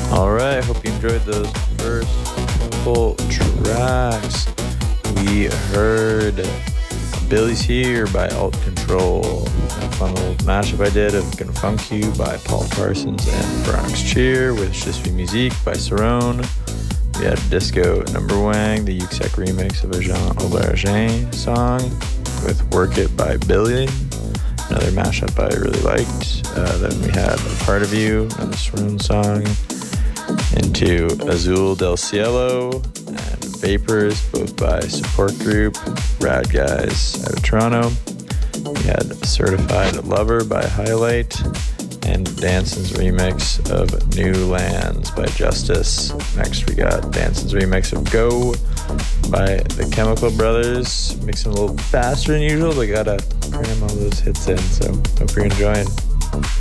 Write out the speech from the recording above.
All right, hope you enjoyed those first couple tracks. We heard Billy's Here by Alt Control, a fun little mashup I did of Gonna Funk You by Paul Parsons and Bronx Cheer with Je Suis Musique by Cerrone. We had Disco Number Wang, the Yuxek remix of a Jean Aubergine song with Work It by Billy, another mashup I really liked. Then we had A Part of You, another Cerrone song, into Azul del Cielo and Vapors, both by Support Group, rad guys out of Toronto. We had Certified Lover by Highlight and Danson's remix of New Lands by Justice. Next we got Danson's remix of Go by the Chemical Brothers, mixing a little faster than usual, but gotta cram all those hits in, so hope you're enjoying.